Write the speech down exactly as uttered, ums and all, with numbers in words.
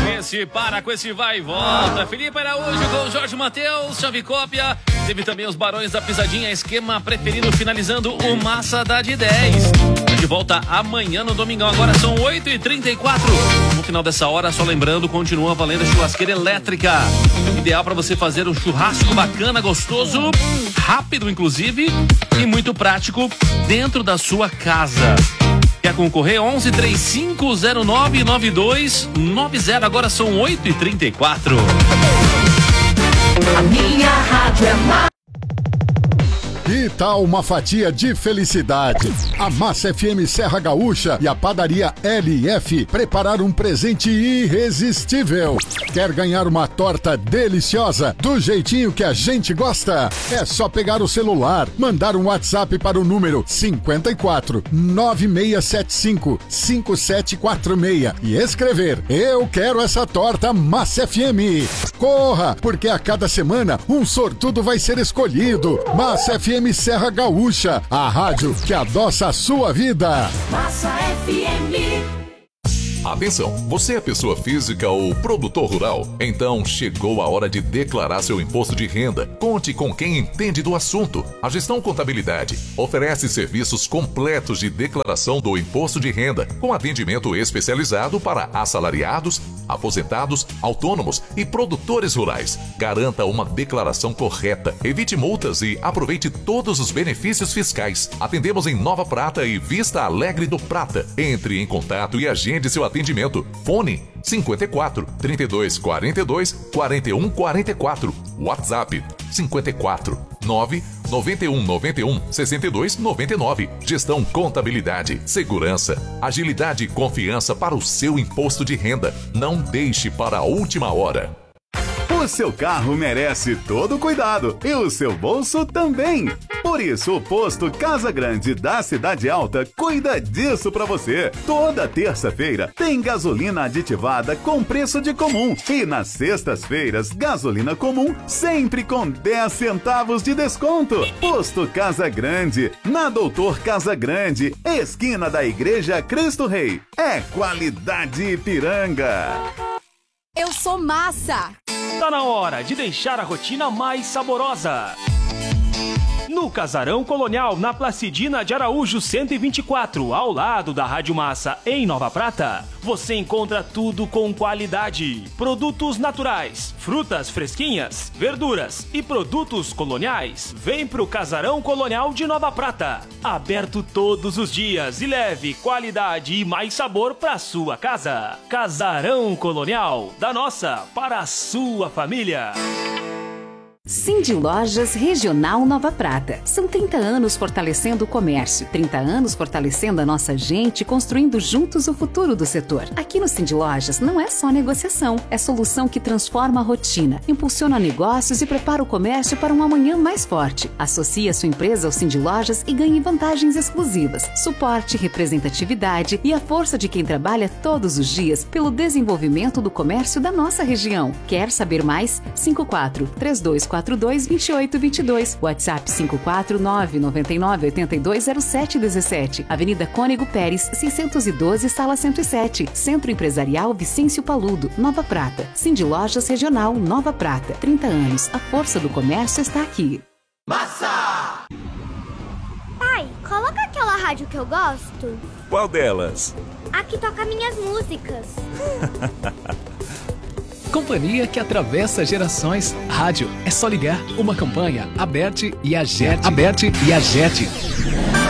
Esse para com esse vai e volta. Felipe Araújo com Jorge Mateus, Chave Cópia. Teve também os Barões da Pisadinha, esquema preferido, finalizando o Massa da de dez. De volta amanhã no Domingão, agora são oito e trinta e quatro. No final dessa hora, só lembrando, continua valendo a churrasqueira elétrica. Ideal para você fazer um churrasco bacana, gostoso, rápido inclusive, e muito prático dentro da sua casa. Quer concorrer? onze, trinta e cinco, zero nove, nove dois nove zero. Agora são oito e trinta e quatro. A minha rádio é mais. Que tal uma fatia de felicidade? A Massa F M Serra Gaúcha e a padaria L F prepararam um presente irresistível. Quer ganhar uma torta deliciosa do jeitinho que a gente gosta? É só pegar o celular, mandar um WhatsApp para o número cinco quatro, nove seis sete cinco, cinco sete quatro seis e escrever: eu quero essa torta Massa F M. Corra, porque a cada semana um sortudo vai ser escolhido. Massa F M Serra Gaúcha, a rádio que adoça a sua vida. Massa F M. Atenção, você é pessoa física ou produtor rural? Então chegou a hora de declarar seu imposto de renda. Conte com quem entende do assunto. A Gestão Contabilidade oferece serviços completos de declaração do imposto de renda, com atendimento especializado para assalariados, aposentados, autônomos e produtores rurais. Garanta uma declaração correta, evite multas e aproveite todos os benefícios fiscais. Atendemos em Nova Prata e Vista Alegre do Prata. Entre em contato e agende seu atendimento. Fone cinquenta e quatro, trinta e dois, quarenta e dois, quarenta e um, quarenta e quatro. WhatsApp cinquenta e quatro, nove, noventa e um, noventa e um, sessenta e dois, noventa e nove. Gestão Contabilidade, segurança, agilidade e confiança para o seu imposto de renda. Não deixe para a última hora. O seu carro merece todo cuidado e o seu bolso também. Por isso, o posto Casa Grande da Cidade Alta cuida disso pra você. Toda terça-feira tem gasolina aditivada com preço de comum. E nas sextas-feiras, gasolina comum sempre com dez centavos de desconto. Posto Casa Grande, na Doutor Casa Grande, esquina da Igreja Cristo Rei. É qualidade Ipiranga. Eu sou massa. Tá na hora de deixar a rotina mais saborosa. No Casarão Colonial, na Placidina de Araújo cento e vinte e quatro, ao lado da Rádio Massa, em Nova Prata, você encontra tudo com qualidade. Produtos naturais, frutas fresquinhas, verduras e produtos coloniais. Vem pro Casarão Colonial de Nova Prata. Aberto todos os dias e leve qualidade e mais sabor pra sua casa. Casarão Colonial, da nossa para a sua família. Cindy Lojas Regional Nova Prata. São trinta anos fortalecendo o comércio, trinta anos fortalecendo a nossa gente e construindo juntos o futuro do setor. Aqui no Cindy Lojas não é só negociação, é solução que transforma a rotina, impulsiona negócios e prepara o comércio para um amanhã mais forte. Associe a sua empresa ao Cindy Lojas e ganhe vantagens exclusivas, suporte, representatividade e a força de quem trabalha todos os dias pelo desenvolvimento do comércio da nossa região. Quer saber mais? cinco quatro, três dois quatro dois, dois oito dois dois. WhatsApp cinco quatro nove, nove nove, oito dois zero sete um sete. Avenida Cônego Pérez, seiscentos e doze, Sala cento e sete. Centro Empresarial Vicêncio Paludo, Nova Prata. Cindy Lojas Regional Nova Prata. trinta anos. A força do comércio está aqui. Massa! Pai, coloca aquela rádio que eu gosto. Qual delas? A que toca minhas músicas. Companhia que atravessa gerações. Rádio é só ligar. Uma campanha. Aberte e Agete. Aberte e Agete.